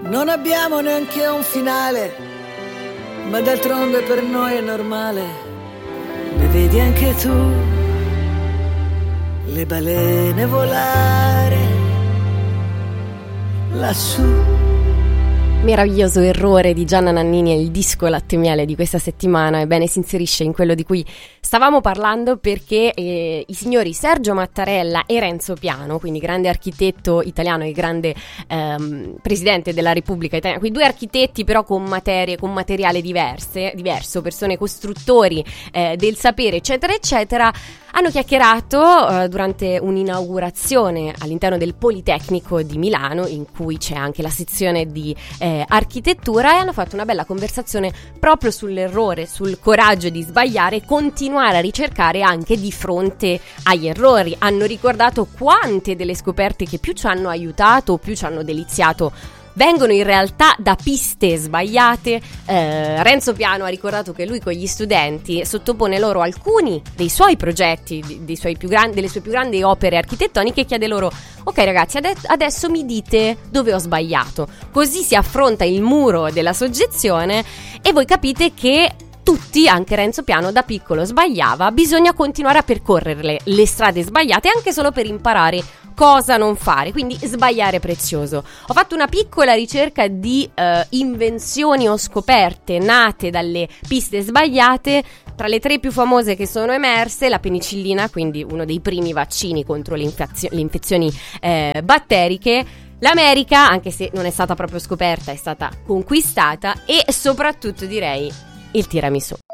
Non abbiamo neanche un finale, ma d'altronde per noi è normale. Le vedi anche tu, le balene volare lassù. Meraviglioso Errore di Gianna Nannini è il disco Latte e Miele di questa settimana. Ebbene, si inserisce in quello di cui stavamo parlando perché i signori Sergio Mattarella e Renzo Piano, quindi grande architetto italiano e grande presidente della Repubblica Italiana, quindi due architetti però con materiale diverso, persone costruttori del sapere eccetera eccetera, hanno chiacchierato durante un'inaugurazione all'interno del Politecnico di Milano, in cui c'è anche la sezione di architettura, e hanno fatto una bella conversazione proprio sull'errore, sul coraggio di sbagliare e continuare a ricercare anche di fronte agli errori. Hanno ricordato quante delle scoperte che più ci hanno aiutato, più ci hanno deliziato, vengono in realtà da piste sbagliate. Renzo Piano ha ricordato che lui con gli studenti sottopone loro alcuni dei suoi progetti, delle sue più grandi opere architettoniche, e chiede loro: ok ragazzi, adesso mi dite dove ho sbagliato. Così si affronta il muro della soggezione e voi capite che tutti, anche Renzo Piano da piccolo sbagliava. Bisogna continuare a percorrere le strade sbagliate anche solo per imparare cosa non fare, quindi sbagliare è prezioso. Ho fatto una piccola ricerca di invenzioni o scoperte nate dalle piste sbagliate. Tra le 3 più famose che sono emerse, la penicillina, quindi uno dei primi vaccini contro le infezioni batteriche, l'America, anche se non è stata proprio scoperta, è stata conquistata, e soprattutto direi il tiramisù.